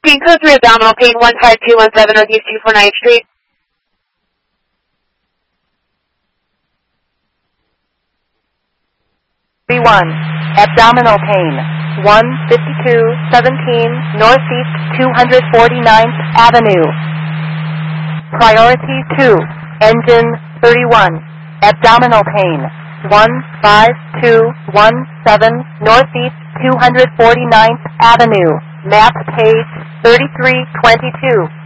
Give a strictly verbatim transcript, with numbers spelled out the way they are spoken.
Booking code three abdominal pain one five two one seven Northeast two forty-ninth Street. one. Abdominal pain. one fifty-two seventeen Northeast two forty-ninth Avenue. Priority two. Engine thirty-one. Abdominal pain. one five two one seven Northeast two forty-ninth Avenue. Map page thirty-three twenty-two.